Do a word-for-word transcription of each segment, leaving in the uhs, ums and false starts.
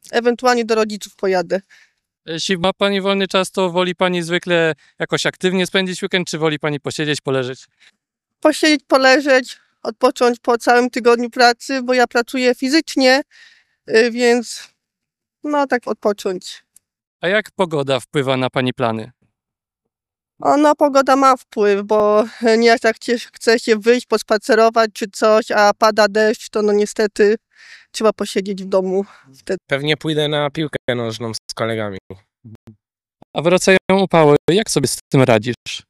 Ewentualnie do rodziców pojadę. Jeśli ma pani wolny czas, to woli pani zwykle jakoś aktywnie spędzić weekend, czy woli pani posiedzieć, poleżeć? Posiedzieć, poleżeć, odpocząć po całym tygodniu pracy, bo ja pracuję fizycznie, y, więc no tak odpocząć. A jak pogoda wpływa na pani plany? O, no pogoda ma wpływ, bo nie jak się chce się wyjść, pospacerować czy coś, a pada deszcz, to no niestety trzeba posiedzieć w domu wtedy. Pewnie pójdę na piłkę nożną z kolegami. A wracają upały, jak sobie z tym radzisz?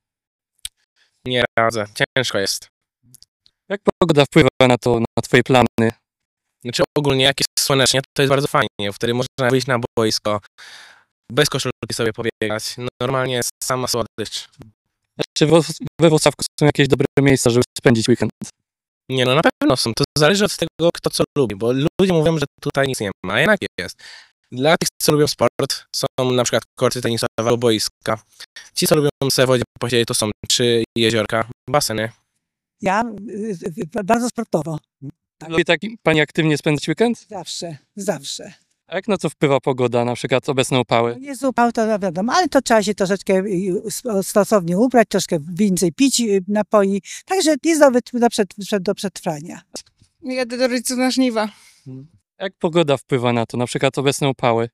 Nie radzę, ciężko jest. Jak pogoda wpływa na to, na twoje plany? Znaczy ogólnie jak jest słonecznie, to jest bardzo fajnie. Wtedy można wyjść na boisko, bez koszulki sobie pobiegać. Normalnie jest sama słodycz. Czy we Włocławku są jakieś dobre miejsca, żeby spędzić weekend? Nie no, na pewno są. To zależy od tego, kto co lubi, bo ludzie mówią, że tutaj nic nie ma, a jednak jest. Dla tych, co lubią sport, są na przykład korty tenisowe, boiska. Ci, co lubią sobie w wodzie posiedzieć, to są trzy jeziorka, baseny. Ja y, y, bardzo sportowo. Lubi tak pani aktywnie spędzać weekend? Zawsze, zawsze. A jak na to wpływa pogoda, na przykład obecne upały? Jest upał, to wiadomo, ale to trzeba się troszeczkę y, stosownie ubrać, troszkę więcej pić y, napoi. Także jest do, do, przed, do przetrwania. Jadę do rodziców na żniwa. Jak pogoda wpływa na to, na przykład obecne upały?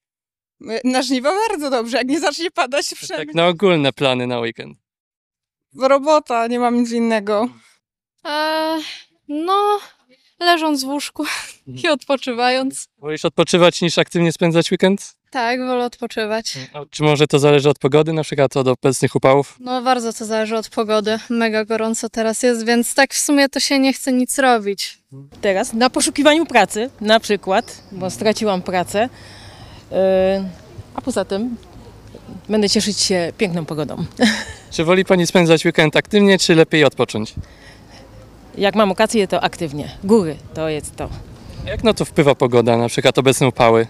Na żniwa bardzo dobrze, jak nie zacznie padać wszędzie. Tak na ogólne plany na weekend. Robota, nie mam nic innego. Eee, no, leżąc w łóżku i odpoczywając. Wolisz odpoczywać niż aktywnie spędzać weekend? Tak, wolę odpoczywać. A czy może to zależy od pogody, na przykład od obecnych upałów? No bardzo to zależy od pogody. Mega gorąco teraz jest, więc tak w sumie to się nie chce nic robić. Teraz na poszukiwaniu pracy, na przykład, bo straciłam pracę, yy, a poza tym będę cieszyć się piękną pogodą. Czy woli pani spędzać weekend aktywnie, czy lepiej odpocząć? Jak mam okazję, to aktywnie. Góry to jest to. Jak na to wpływa pogoda, na przykład obecne upały?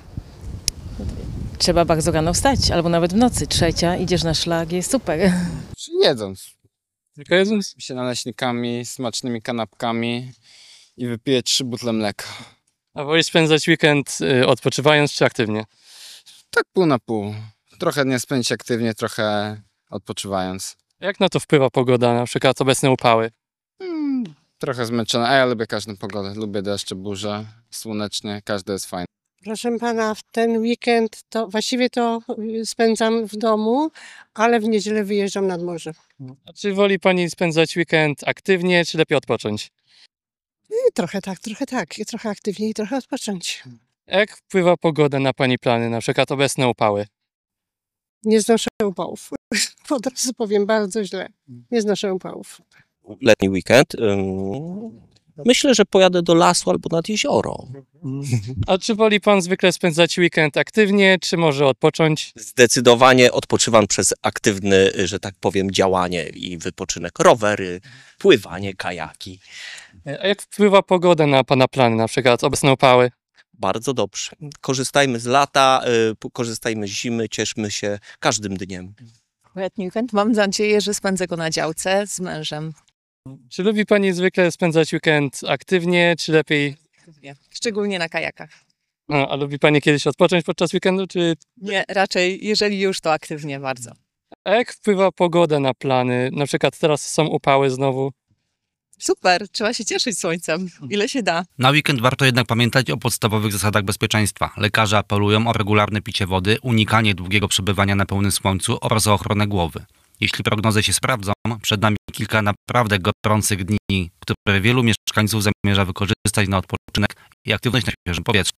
Trzeba bardzo rano wstać, albo nawet w nocy, trzecia, idziesz na szlak, jest super. Jedząc. Tylko jedząc? Się naleśnikami, smacznymi kanapkami i wypiję trzy butle mleka. A wolisz spędzać weekend y, odpoczywając, czy aktywnie? Tak pół na pół. Trochę nie spędzić aktywnie, trochę odpoczywając. Jak na to wpływa pogoda, na przykład obecne upały? Hmm, trochę zmęczony, a ja lubię każdą pogodę. Lubię deszcze, burze, słonecznie, każde jest fajne. Proszę pana, w ten weekend to właściwie to spędzam w domu, ale w niedzielę wyjeżdżam nad morze. A czy woli pani spędzać weekend aktywnie, czy lepiej odpocząć? I trochę tak, trochę tak. I trochę aktywnie i trochę odpocząć. Jak wpływa pogoda na pani plany, na przykład obecne upały? Nie znoszę upałów. Od razu powiem bardzo źle. Nie znoszę upałów. Letni weekend. Ym, myślę, że pojadę do lasu albo nad jezioro. A czy woli pan zwykle spędzać weekend aktywnie, czy może odpocząć? Zdecydowanie odpoczywam przez aktywne, że tak powiem, działanie i wypoczynek. Rowery, pływanie, kajaki. A jak wpływa pogoda na pana plany, na przykład obecne upały? Bardzo dobrze. Korzystajmy z lata, y, korzystajmy z zimy, cieszmy się każdym dniem. Letni weekend mam nadzieję, że spędzę go na działce z mężem. Czy lubi pani zwykle spędzać weekend aktywnie, czy lepiej? Nie, szczególnie na kajakach. A, a lubi pani kiedyś odpocząć podczas weekendu, czy? Nie, raczej jeżeli już, to aktywnie bardzo. A jak wpływa pogoda na plany? Na przykład teraz są upały znowu. Super, trzeba się cieszyć słońcem, ile się da. Na weekend warto jednak pamiętać o podstawowych zasadach bezpieczeństwa. Lekarze apelują o regularne picie wody, unikanie długiego przebywania na pełnym słońcu oraz o ochronę głowy. Jeśli prognozy się sprawdzą, przed nami kilka naprawdę gorących dni, które wielu mieszkańców zamierza wykorzystać na odpoczynek i aktywność na świeżym powietrzu.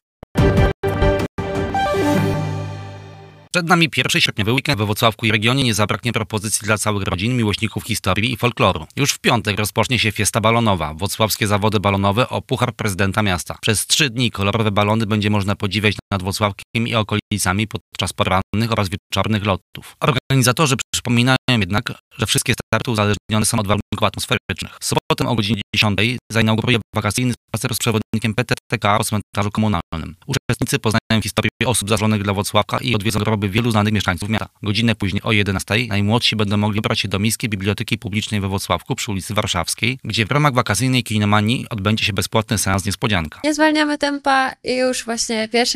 Przed nami pierwszy sierpniowy weekend we Włocławku i regionie. Nie zabraknie propozycji dla całych rodzin, miłośników historii i folkloru. Już w piątek rozpocznie się fiesta balonowa, włocławskie zawody balonowe o Puchar Prezydenta Miasta. Przez trzy dni kolorowe balony będzie można podziwiać nad Włocławkiem i okolicami podczas porannych oraz wieczornych lotów. Organizatorzy przypominają jednak, że wszystkie starty uzależnione są od warunków atmosferycznych. W sobotę o godzinie dziesiątej zainauguruje wakacyjny spacer z przewodnikiem P T T K o cmentarzu komunalnym. Uczestnicy poznają historię osób zaszczonych dla Włocławka i odwiedzą groby wielu znanych mieszkańców miasta. Godzinę później o jedenastej najmłodsi będą mogli wybrać się do Miejskiej Biblioteki Publicznej we Włocławku przy ulicy Warszawskiej, gdzie w ramach wakacyjnej kinomanii odbędzie się bezpłatny seans niespodzianka. Nie zwalniamy tempa i już właśnie pierwsze